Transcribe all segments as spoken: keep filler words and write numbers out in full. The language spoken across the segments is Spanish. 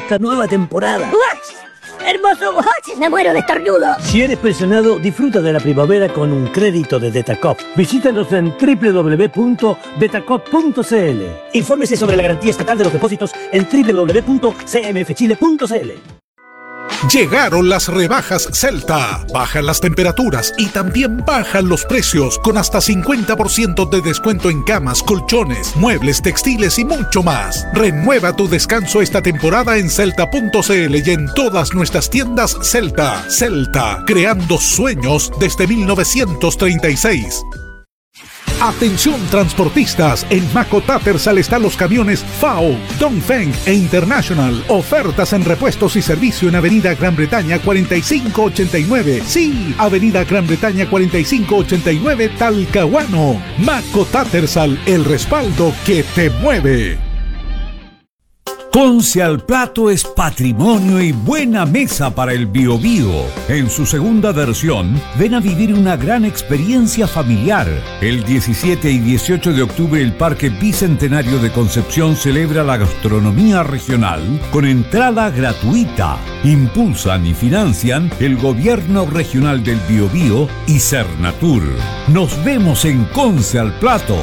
esta nueva temporada. ¡Uah! ¡Hermoso! ¡Oh, me muero de estornudo! Si eres pensionado, disfruta de la primavera con un crédito de Detacop. Visítanos en doble u doble u doble u punto detacop punto c l. Infórmese sobre la garantía estatal de los depósitos en doble u doble u doble u punto c m f chile punto c l. Llegaron las rebajas Celta. Bajan las temperaturas y también bajan los precios con hasta cincuenta por ciento de descuento en camas, colchones, muebles, textiles y mucho más. Renueva tu descanso esta temporada en celta punto c l y en todas nuestras tiendas Celta. Celta, creando sueños desde mil novecientos treinta y seis. Atención transportistas, en Maco Tattersall están los camiones F A O, Dongfeng e International. Ofertas en repuestos y servicio en Avenida Gran Bretaña cuarenta y cinco ochenta y nueve. Sí, Avenida Gran Bretaña cuarenta y cinco ochenta y nueve, Talcahuano. Maco Tattersall, el respaldo que te mueve. Conce al Plato es patrimonio y buena mesa para el Biobío. En su segunda versión, ven a vivir una gran experiencia familiar. El diecisiete y dieciocho de octubre, el Parque Bicentenario de Concepción celebra la gastronomía regional con entrada gratuita. Impulsan y financian el Gobierno Regional del Biobío y Cernatur. Nos vemos en Conce al Plato.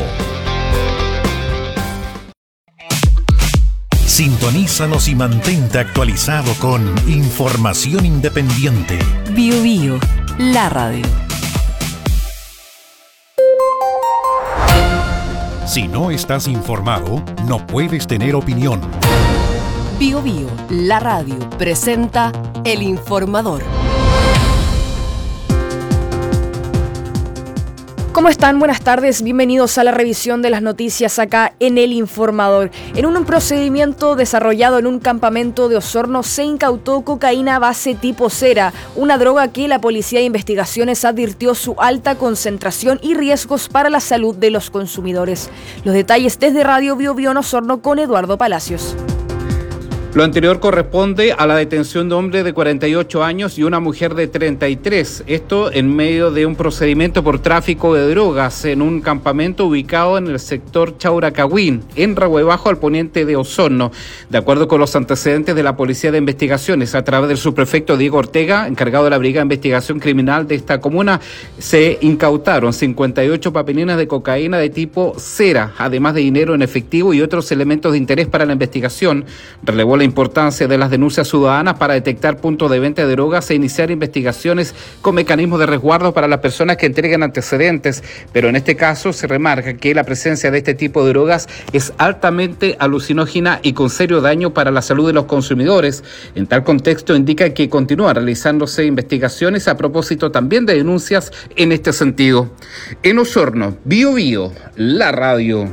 Sintonízanos y mantente actualizado con información independiente. Biobío, la radio. Si no estás informado, no puedes tener opinión. Biobío, la radio, presenta El Informador. ¿Cómo están? Buenas tardes, bienvenidos a la revisión de las noticias acá en El Informador. En un procedimiento desarrollado en un campamento de Osorno se incautó cocaína base tipo cera, una droga que la Policía de Investigaciones advirtió su alta concentración y riesgos para la salud de los consumidores. Los detalles desde Radio Biobío en Osorno con Eduardo Palacios. Lo anterior corresponde a la detención de un hombre de cuarenta y ocho años y una mujer de treinta y tres. Esto en medio de un procedimiento por tráfico de drogas en un campamento ubicado en el sector Chauracahuín, en Rahuebajo, al poniente de Osorno. De acuerdo con los antecedentes de la Policía de Investigaciones, a través del subprefecto Diego Ortega, encargado de la Brigada de Investigación Criminal de esta comuna, se incautaron cincuenta y ocho papelinas de cocaína de tipo cera, además de dinero en efectivo y otros elementos de interés para la investigación. Relevó la importancia de las denuncias ciudadanas para detectar puntos de venta de drogas e iniciar investigaciones con mecanismos de resguardo para las personas que entreguen antecedentes, pero en este caso se remarca que la presencia de este tipo de drogas es altamente alucinógena y con serio daño para la salud de los consumidores. En tal contexto indica que continúan realizándose investigaciones a propósito también de denuncias en este sentido. En Osorno, Biobío, la radio.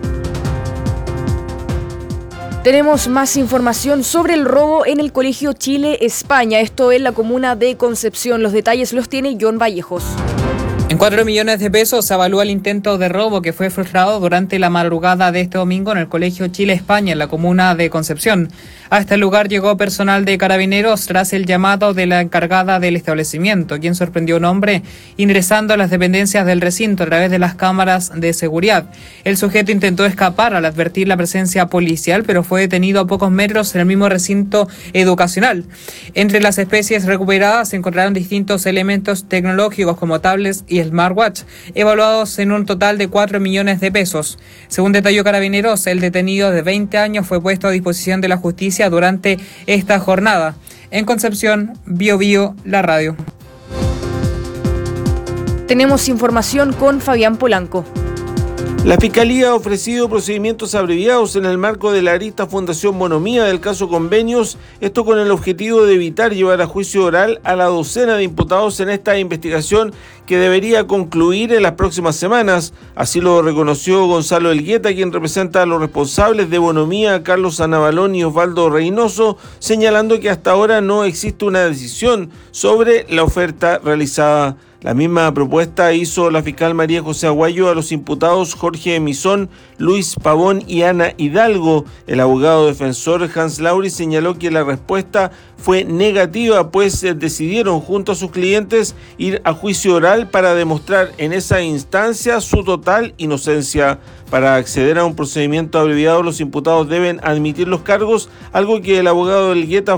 Tenemos más información sobre el robo en el Colegio Chile España, esto en la comuna de Concepción. Los detalles los tiene John Vallejos. En cuatro millones de pesos se evalúa el intento de robo que fue frustrado durante la madrugada de este domingo en el Colegio Chile España, en la comuna de Concepción. A este lugar llegó personal de Carabineros tras el llamado de la encargada del establecimiento, quien sorprendió a un hombre ingresando a las dependencias del recinto a través de las cámaras de seguridad. El sujeto intentó escapar al advertir la presencia policial, pero fue detenido a pocos metros en el mismo recinto educacional. Entre las especies recuperadas se encontraron distintos elementos tecnológicos como tablets y smartwatch, evaluados en un total de cuatro millones de pesos. Según detalló Carabineros, el detenido de veinte años fue puesto a disposición de la justicia durante esta jornada. En Concepción, Biobío, la radio. Tenemos información con Fabián Polanco. La Fiscalía ha ofrecido procedimientos abreviados en el marco de la arista Fundación Bonomía del caso Convenios, esto con el objetivo de evitar llevar a juicio oral a la docena de imputados en esta investigación que debería concluir en las próximas semanas. Así lo reconoció Gonzalo Elgueta, quien representa a los responsables de Bonomía, Carlos Anabalón y Osvaldo Reynoso, señalando que hasta ahora no existe una decisión sobre la oferta realizada. La misma propuesta hizo la fiscal María José Aguayo a los imputados Jorge Misón, Luis Pavón y Ana Hidalgo. El abogado defensor Hans Lauri señaló que la respuesta fue negativa, pues decidieron junto a sus clientes ir a juicio oral para demostrar en esa instancia su total inocencia. Para acceder a un procedimiento abreviado, los imputados deben admitir los cargos, algo que el abogado Elgueta